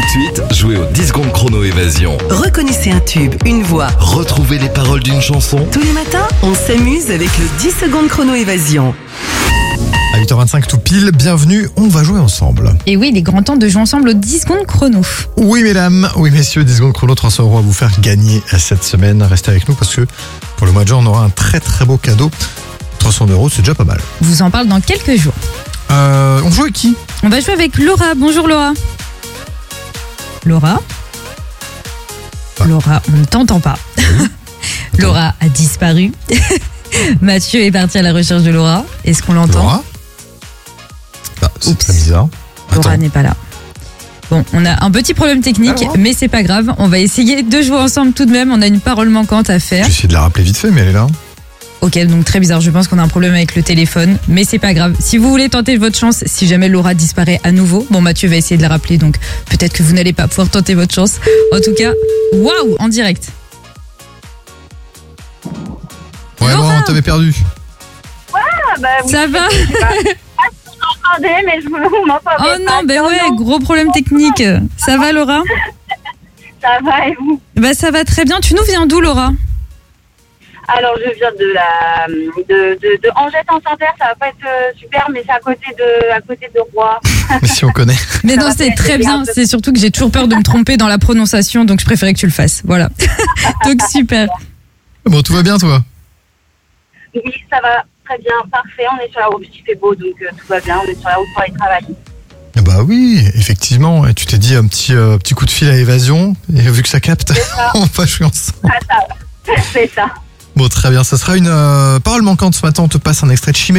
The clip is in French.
de suite, jouez au 10 secondes chrono évasion. Reconnaissez un tube, une voix. Retrouvez les paroles d'une chanson. Tous les matins, on s'amuse avec le 10 secondes chrono évasion. À 8h25 tout pile, bienvenue, on va jouer ensemble. Et oui, il est grand temps de jouer ensemble aux 10 secondes chrono. Oui mesdames, oui messieurs, 10 secondes chrono, 300 € à vous faire gagner cette semaine. Restez avec nous parce que pour le mois de juin, on aura un très très beau cadeau. 300 €, c'est déjà pas mal. Je vous en parle dans quelques jours. On joue avec qui? On va jouer avec Laura. Bonjour Laura. Laura Laura, on ne t'entend pas. Laura a disparu. Mathieu est parti à la recherche de Laura. Est-ce qu'on l'entend? Laura c'est Oups. très bizarre. Laura Attends. n'est pas là. Bon, on a un petit problème technique, mais c'est pas grave. On va essayer de jouer ensemble tout de même. On a une parole manquante à faire. J'ai essayé de la rappeler vite fait, mais elle est là. Ok, donc très bizarre. Je pense qu'on a un problème avec le téléphone, mais c'est pas grave. Si vous voulez tenter votre chance, si jamais Laura disparaît à nouveau, bon, Mathieu va essayer de la rappeler, donc peut-être que vous n'allez pas pouvoir tenter votre chance. En tout cas, waouh, en direct. Ouais, Laura bon, t'avais perdu. Bah, oui, Ça va? je m'entendais, mais je vous m'entendais Oh pas. non, ben ouais, gros problème technique. Ça va, Laura? Ça va, et vous? Bah ça va très bien. Tu nous viens d'où, Laura? Alors, je viens de Angers-en-Santerre. Ça va pas être super, mais c'est à côté de Rouen. Mais si on connaît. Mais Ça non, va, c'est très c'est bien. bien. C'est surtout que j'ai toujours peur de me tromper dans la prononciation, donc je préférais que tu le fasses. Voilà. Donc super. Bon, tout va bien toi? Oui, ça va très bien, parfait. On est sur la route, il fait beau, donc tout va bien. On est sur la route pour aller travailler. Bah oui, effectivement. Et tu t'es dit un petit coup de fil à évasion. Et vu que ça capte, ça. on va jouer ensemble. Ah, ça, c'est ça. Bon, très bien. Ça sera une parole manquante ce matin. On te passe un extrait de Chimay.